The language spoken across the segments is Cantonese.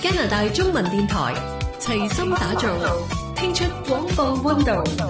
加拿大中文電台齊心打造，聽出廣播溫度。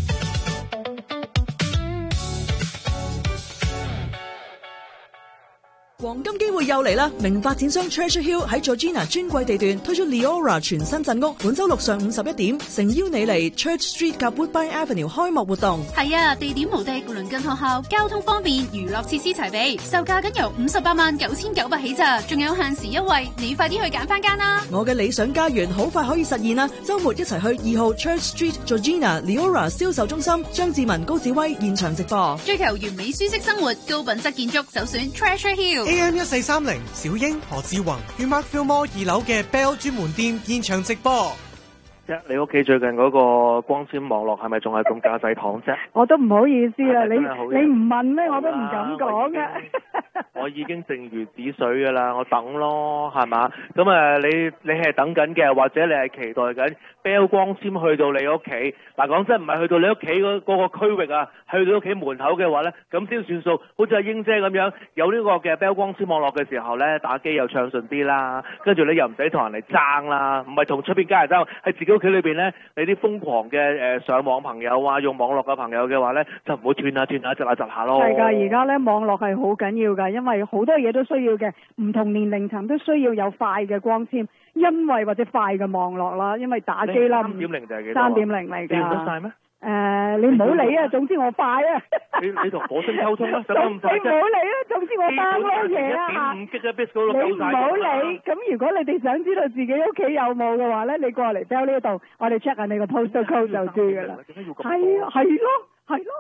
黃金機會又嚟啦！名發展商 Treasure Hill 喺 Georgina 專櫃地段推出 Leora 全新鎮屋，本周六上午11點，誠邀你嚟 Church Street 及 Woodbine Avenue 開幕活動。 係啊，地點無敵，鄰近學校，交通方便，娛樂設施齊備，售價僅由589900起咋，仲有限時優惠，你快啲去揀翻間啦！ 我嘅理想家園好快可以實現啦！周末一齊去2號 Church Street Georgina Leora 銷售中心，張志文、高子威現場直播。 追求完美舒適生活，高品質建築，首選 Treasure Hill。 AM1430小英何志宏於 Markfield Mall 2樓嘅 Bell 專門店現場直播。 你屋企最近嗰個光纖網絡係咪仲係咁架勢堂啫？ 我都唔好意思啦，你唔問咧，我都唔敢講嘅。 我已經靜如止水噶啦，我等咯，係嘛？咁你係等緊嘅，或者你係期待緊 Bell 光纖去到你屋企。嗱，講真，唔係去到你屋企嗰個區域啊，去到屋企門口嘅話咧，咁先算數。好似阿英姐咁樣，有呢個嘅 Bell 光纖網絡嘅時候咧，打機又暢順啲啦，跟住你又唔使同人哋爭啦，唔係同出邊家人爭，係自己屋企裏邊咧，你啲瘋狂嘅上網朋友啊，用網絡嘅朋友嘅話咧，就唔好斷下，窒下咯。 係㗎，而家咧網絡係好緊要㗎，因為好多嘢都需要嘅，唔同年齡層都需要有快嘅光纖，因為或者快嘅網絡啦，因為打機啦。 3.0定係幾多 ？3.0嚟㗎。 你用得晒咩？ 你唔好理啊，總之我快啊！ 你同火星溝通啦，使乜咁快啫？ 你唔好理啊，總之我 download 嘢啊！ 1.5 Gbps 嗰度夠晒。 你唔好理，咁如果你哋想知道自己屋企有冇嘅話咧，你過嚟 Bell 呢度，我哋 check 下你個 postal code 就知㗎啦。係咯。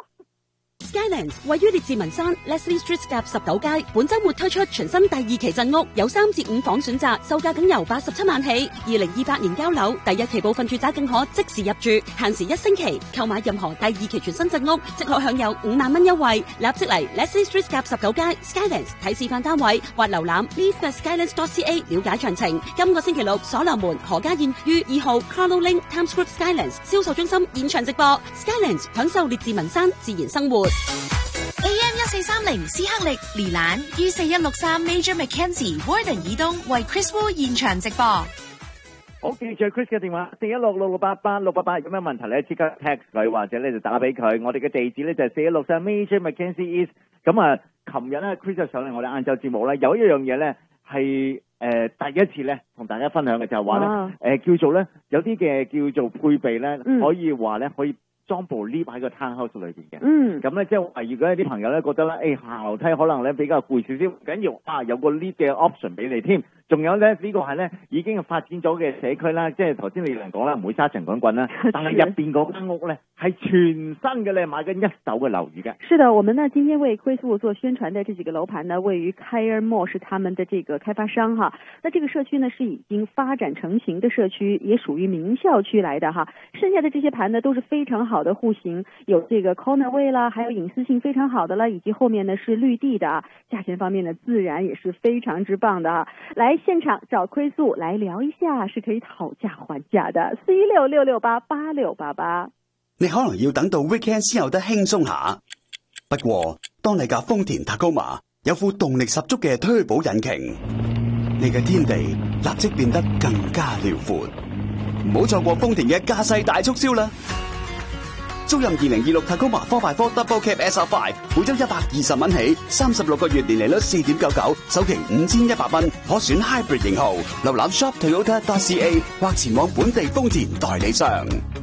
Skylands 位於列治文山 Leslie Street 夾19街，本周末推出全新第2期鎮屋，有3至5房選擇，售價僅由87萬起。2028年交樓，第1期部分住宅更可即時入住，限時1星期。購買任何第2期全新鎮屋，即可享有5萬蚊優惠。立即嚟 Leslie Street 夾19街 Skylands 睇示範單位，或瀏覽 leave.skylands.ca 了解詳情。今個星期六所羅門何家燕於2號 Carlo Link Times Group Skylands 銷售中心現場直播。Skylands 享受列治文山自然生活。 AM1430斯克力連蘭於4163 Major Mackenzie Warden 以東為 Chris Wu 現場直播。 好，記住 Chris 嘅電話4166688，有咩問題咧即刻 text 佢，或者咧就打俾佢。我哋嘅地址咧就係463 Major Mackenzie East。咁啊，琴日咧 Chris 就上嚟我哋晏晝節目咧，有一樣嘢咧係第一次咧同大家分享嘅，就係話咧叫做咧有啲嘅叫做配備咧，可以話咧可以裝部 lift 喺個 townhouse 裏邊嘅。咁咧即係話如果有啲朋友咧覺得咧行樓梯可能咧比較攰少少，唔緊要有個 lift 嘅 option 俾你添。仲有咧呢個係咧已經發展咗嘅社區啦，即係頭先你嚟講啦，唔會沙塵滾滾啦，但係入邊嗰間屋咧係全新嘅咧，買緊一手嘅樓宇嘅。 是的，我們呢今天為 Chris Wu 做宣傳的這幾個樓盤呢，位於 Kyer Mall 是他們的這個開發商哈。那這個社區呢是已經發展成型的社區，也屬於名校區來的哈。剩下的這些盤呢都是非常好的戶型，有這個 corner 位啦，還有隱私性非常好的啦，以及後面呢是綠地的啊。價錢方面呢自然也是非常之棒的啊。來現場找 Chris Wu 來聊一下，是可以討價還價的。416-668-8688。 你可能要等到 weekend 先有得輕鬆下，不過當你架豐田 Tacoma 有副動力十足嘅推保引擎，你嘅天地立即變得更加遼闊。唔好錯過豐田嘅駕駛大促銷啦！租任2026 Tacoma 4x4 Double Cab SR5，每周120蚊起，36個月年利率4.99，首期5100蚊，可選 Hybrid 型號。瀏覽 shoptoyota.ca 或前往本地豐田代理商。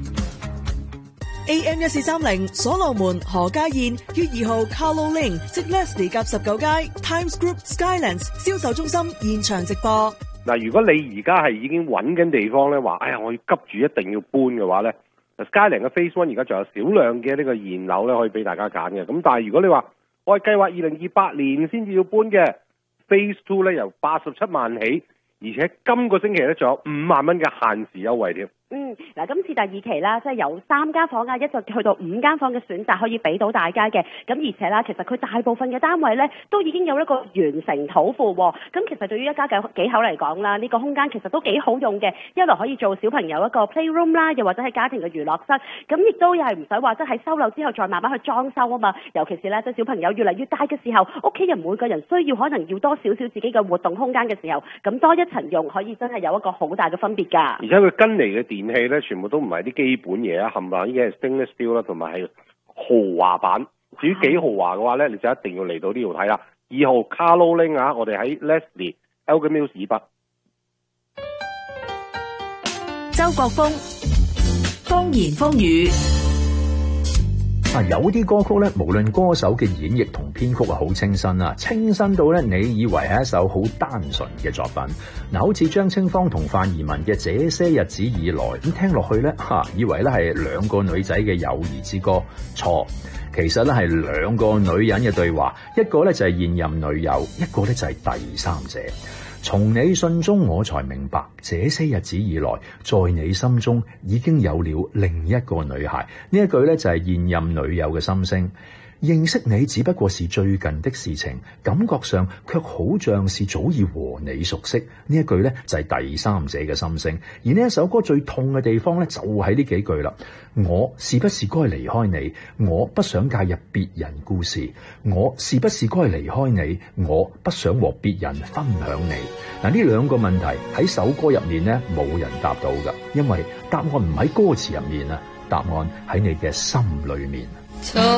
AM1430所羅門何家燕於2號 Carlo Lane 即 Leslie 夾19街 Times Group Skylands 銷售中心現場直播。 嗱，如果你而家係已經揾緊地方咧，話我要急住一定要搬嘅話咧，Skylands 嘅 Phase 1而家仲有少量嘅呢個現樓咧可以俾大家揀嘅。咁但係如果你話我係計劃2028年先至要搬嘅 Phase 2咧，由87萬起，而且今個星期咧仲有5萬蚊嘅限時優惠添。 嗱，今次第2期啦，即係有3間房啊，一直去到5間房嘅選擇可以俾到大家嘅。咁而且啦，其實佢大部分嘅單位咧都已經有一個完成土庫喎。咁其實對於一家幾口嚟講啦，呢個空間其實都幾好用嘅，一來可以做小朋友一個 playroom 啦，又或者係家庭嘅娛樂室。咁亦都又係唔使話即係收樓之後再慢慢去裝修啊嘛。尤其是咧，即係小朋友越嚟越大嘅時候，屋企人每個人需要可能要多少少自己嘅活動空間嘅時候，咁多一層用可以真係有一個好大嘅分別㗎。 而且佢跟嚟嘅電器咧，全部都唔係啲基本嘢啊，冚唪唥已經係 stainless steel 啦，同埋係豪華版。至於幾豪華嘅話咧，你就一定要嚟到呢度睇啦。2號 Carlo Link 啊，我哋喺 Leslie Elgin Mills 以北。 周國峰風言風語。 有啲歌曲咧，無論歌手嘅演繹同編曲好清新啊，清新到咧你以為係一首好單純嘅作品。好似張清芳同范怡文嘅《這些日子以來》，咁聽落去咧以為咧係兩個女仔嘅友誼之歌，錯，其實咧係兩個女人嘅對話，一個咧就係現任女友，一個咧就係第三者。從你信中我才明白，這些日子以來，在你心中已經有了另一個女孩。呢一句呢，就係現任女友嘅心聲。認識你只不過是最近的事情，感覺上卻好像是早已和你熟悉。呢一句呢，就係第三者嘅心聲。而呢一首歌最痛嘅地方呢，就喺呢幾句啦。我是不是該離開你？我不想介入別人故事。我是不是該離開你？我不想和別人分享你。嗱，呢兩個問題喺首歌入面呢，冇人答到㗎，因為答案唔喺歌詞入面啊，答案喺你嘅心裏面。